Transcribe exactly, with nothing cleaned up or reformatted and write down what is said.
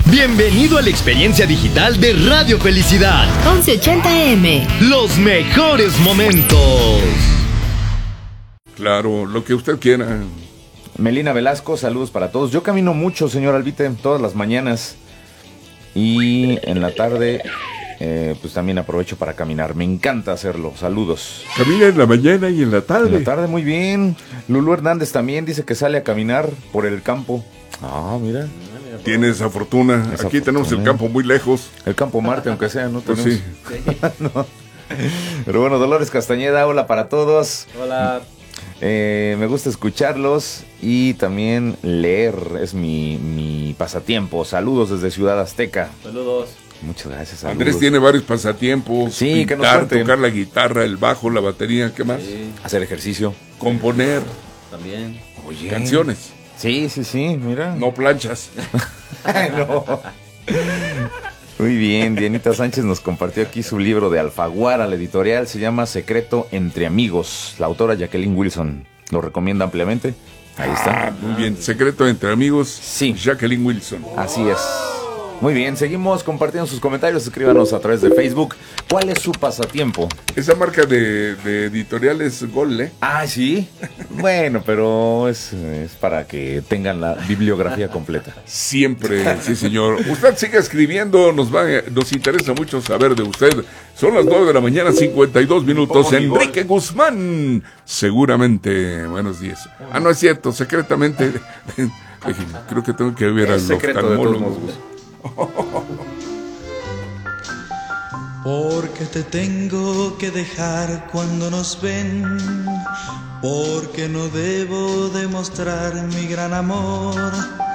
Bienvenido a la experiencia digital de Radio Felicidad. once ochenta A M. Los mejores momentos. Claro, lo que usted quiera. Melina Velasco, saludos para todos. Yo camino mucho, señor Albite, todas las mañanas. Y en la tarde, eh, pues también aprovecho para caminar. Me encanta hacerlo. Saludos. Camina en la mañana y en la tarde. En la tarde, muy bien. Lulú Hernández también dice que sale a caminar por el campo. Ah, mira. Tiene esa fortuna. Esa Aquí fortuna. tenemos el campo muy lejos. El campo Marte, aunque sea, ¿no? Pues tenemos. sí. No. Pero bueno, Dolores Castañeda, hola para todos. Hola. Eh, me gusta escucharlos y también leer, es mi, mi pasatiempo. Saludos desde Ciudad Azteca. Saludos. Muchas gracias. Saludos. Andrés tiene varios pasatiempos. Sí, que nos pintar, cuente. tocar la guitarra, el bajo, la batería, ¿qué más? Sí, Hacer ejercicio. Componer también. Oye. canciones, Sí, sí, sí, mira. no planchas. No. Muy bien, Dianita Sánchez nos compartió aquí su libro de Alfaguara, la editorial, se llama Secreto entre Amigos, la autora Jacqueline Wilson, lo recomienda ampliamente, ahí está. Ah, muy bien. Secreto entre amigos. Sí. Jacqueline Wilson. Así es. Muy bien, seguimos compartiendo sus comentarios, escríbanos a través de Facebook. ¿Cuál es su pasatiempo? Esa marca de, de editoriales Gol, ¿eh? Ah, sí. Bueno, pero es, es para que tengan la bibliografía completa. Siempre, sí señor. Usted siga escribiendo, nos va, nos interesa mucho saber de usted. Son las nueve de la mañana, cincuenta y dos minutos. Enrique Guzmán, seguramente, buenos días. Ah, no es cierto, secretamente, creo que tengo que ver al oftalmólogo. Porque te tengo que dejar cuando nos ven, porque no debo demostrar mi gran amor.